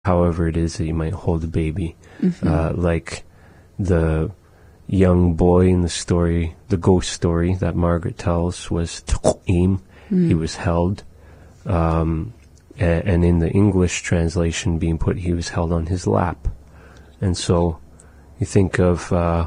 however it is that you might hold a baby. Like the young boy in the story, the ghost story that Margaret tells, was Tuqim. He was held. And in the English translation being put, he was held on his lap. And so you think of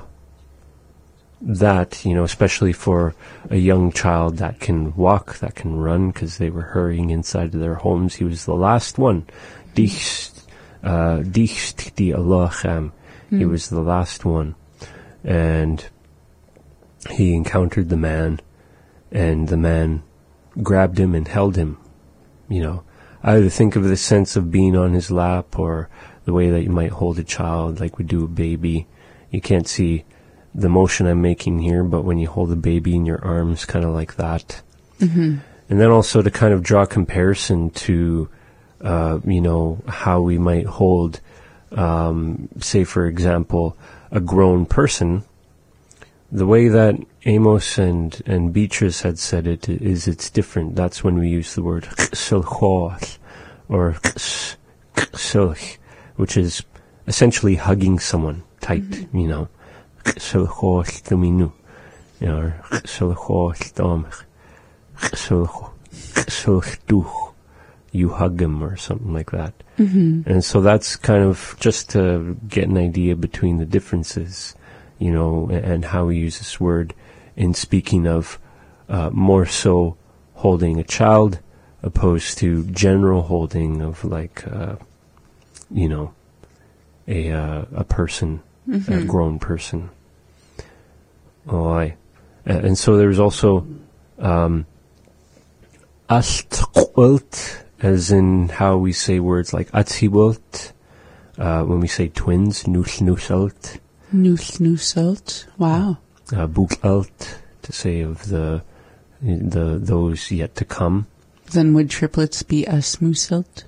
that, especially for a young child that can walk, that can run, because they were hurrying inside of their homes. He was the last one. Dichst di Allaham. He was the last one. And he encountered the man, and the man grabbed him and held him. I either think of the sense of being on his lap, or the way that you might hold a child like we do a baby. You can't see the motion I'm making here, but when you hold a baby in your arms, kind of like that. And then also to kind of draw comparison to, how we might hold, say, for example, a grown person. The way that Amos and Beatrice had said it is it's different. That's when we use the word silchoth or silch, which is essentially hugging someone tight, silchoth taminu, or silchoth domch, silchduch, you hug him or something like that. And so that's kind of just to get an idea between the differences, and how we use this word in speaking of more so holding a child opposed to general holding of like, a person, a grown person. And so there's also astqult, as in how we say words like atzibult, when we say twins, nusnusalt. Nusnusalt, wow. Bukalt, to say of the those yet to come. Then would triplets be asmusalt?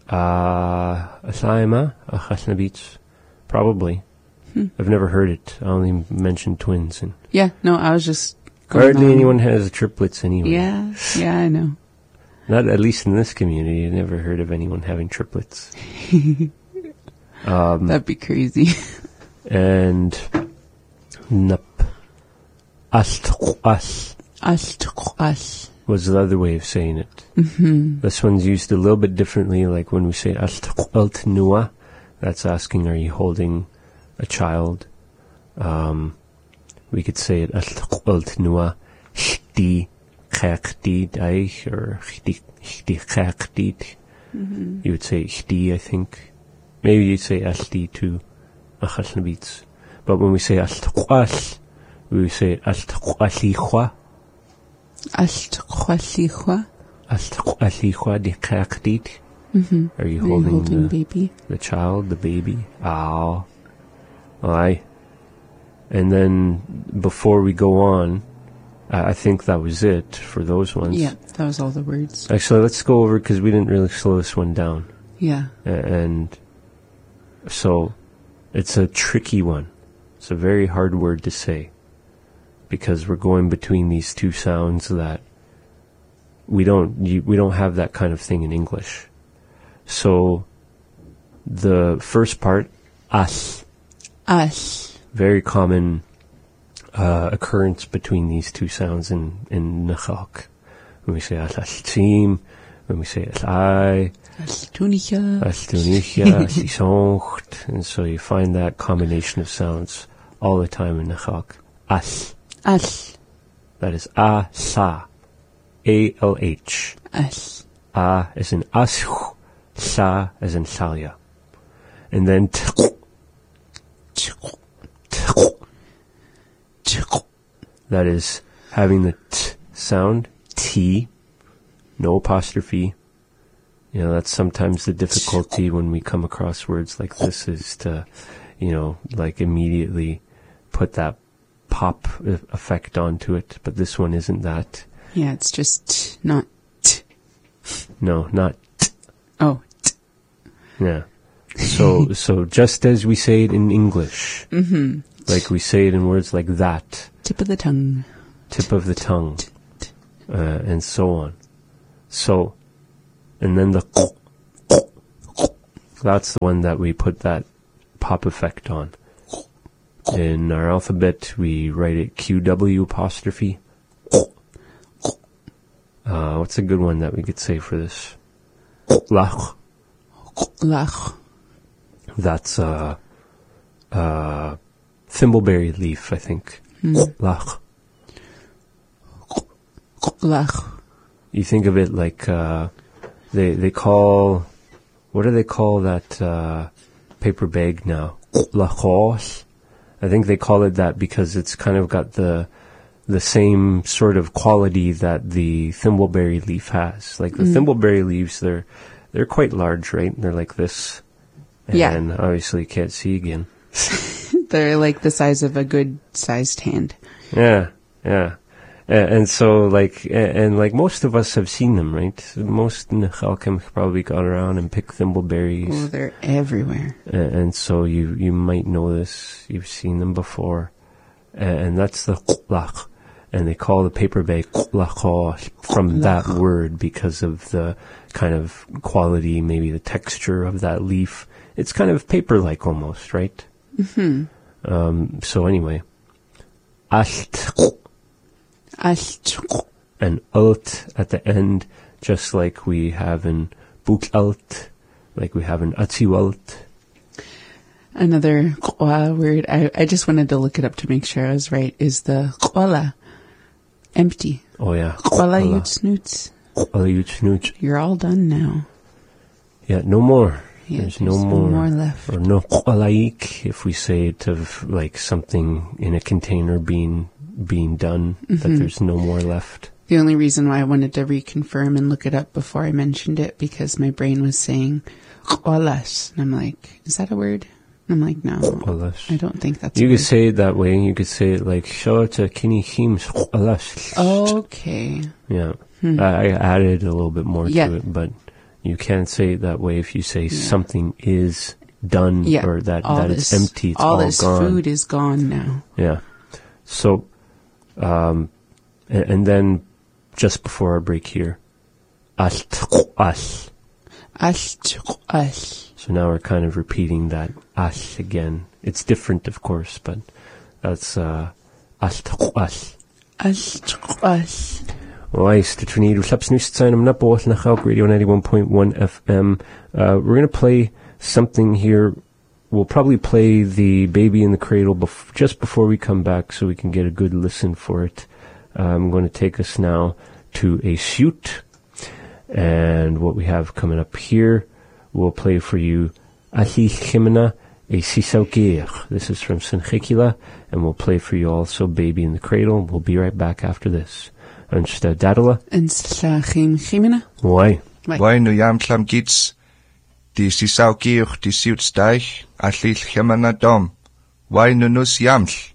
Asaima, achasnabits, probably. I've never heard it. I only mentioned twins. And yeah, no, I was just... hardly anyone has triplets anyway. Yeah, I know. Not at least in this community. I've never heard of anyone having triplets. That'd be crazy. And nup. Astqas was the other way of saying it. This one's used a little bit differently, like when we say astqalt nua, that's asking, are you holding a child? We could say it astqalt nua shti khaqti daich, or shti khaqti. You would say shti, I think. Maybe you'd say ashti too. But when we say astqas, we say astqasikhwa. Astqasikhwa. Astqasikhwa di khaqtit. Are you holding baby? The child, the baby? Aye. And then before we go on, I think that was it for those ones. Yeah, that was all the words. Actually, let's go over, because we didn't really slow this one down. Yeah. And so it's a tricky one. It's a very hard word to say, because we're going between these two sounds that we don't have that kind of thing in English. So the first part, as. Very common occurrence between these two sounds in Nahak. When we say as-tim, when we say as-I, As-tunicha, as-isoncht, and so you find that combination of sounds all the time in Nahak. As. That is a-sa. A-L-H. As. A as in ash, sa as in salya. And then that is having the t sound, t, no apostrophe. That's sometimes the difficulty when we come across words like this, is to, like immediately put that pop effect onto it. But this one isn't that. Yeah, it's just not t. No, not t. Oh, t. Yeah. So just as we say it in English, like we say it in words like that. Tip of the tongue. And so on. So, and then the That's the one that we put that pop effect on. In our alphabet, we write it QW apostrophe. What's a good one that we could say for this? Lach. Lach. That's thimbleberry leaf, I think. Lach. Lach. You think of it like they call, what do they call that paper bag now? Lachos. I think they call it that because it's kind of got the same sort of quality that the thimbleberry leaf has. Like the thimbleberry leaves, they're quite large, right? They're like this. Yeah. And obviously you can't see again. They're like the size of a good-sized hand. Yeah. And so, like most of us have seen them, right? Most Nechalkim probably got around and picked thimbleberries. Oh, they're everywhere. And so you might know this. You've seen them before. And that's the lach. And they call the paper bag lacho from that word because of the kind of quality, maybe the texture of that leaf. It's kind of paper-like almost, right? Mm-hmm. So anyway. Alt. And alt at the end, just like we have in bukalt, like we have in atziwalt. Another word, I just wanted to look it up to make sure I was right, is the qwala. Empty. Oh yeah. Qwala yutsnoots. Qwala yutsnoots. You're all done now. Yeah, no more. Yeah, there's no more left. Or no qwalaik, if we say it of like something in a container being done, that there's no more left. The only reason why I wanted to reconfirm and look it up before I mentioned it, because my brain was saying qwalas. And I'm like, is that a word? And I'm like, no, I don't think that's You a could word. say it that way. You could say it like, Shawata kini chims qwalas. Okay. Yeah. I added a little bit more Yeah. to it, but you can't say it that way if you say something is done or that it's empty, it's all this gone. Food is gone now. Yeah. So, and then just before our break here, alt. So now we're kind of repeating that alt again. It's different, of course, but that's alt. We're Radio 91.1 FM. We're going to play something here. We'll probably play the Baby in the Cradle just before we come back so we can get a good listen for it. I'm going to take us now to a shoot. And what we have coming up here, we'll play for you Ahi Chimena e Sisaukir. This is from Sinchikila, and we'll play for you also Baby in the Cradle. We'll be right back after this. And Dadala. And Slachim Chimena. Why? Why no yam klam gits? Die Sisaukir, die Siutsteich, Ahlil Chimena dom. Why no nus yaml?